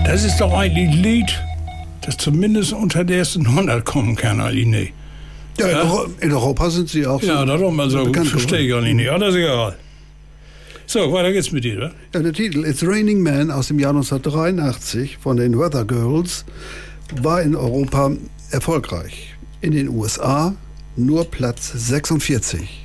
Das ist doch eigentlich ein Lied, das zumindest unter der ersten 100 kommen kann, eigentlich nicht. Ja, in Europa sind sie auch so. Ja, darum, also verstehe ich eigentlich nicht. Aber das ist egal. So, weiter geht's mit dir, oder? Ja, der Titel It's Raining Man aus dem Jahr 1983 von den Weather Girls war in Europa erfolgreich. In den USA nur Platz 46.